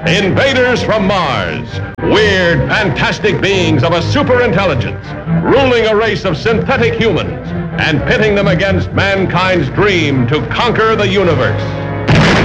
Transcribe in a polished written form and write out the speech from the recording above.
Invaders from Mars. Weird, fantastic beings of a superintelligence, ruling a race of synthetic humans and pitting them against mankind's dream to conquer the universe.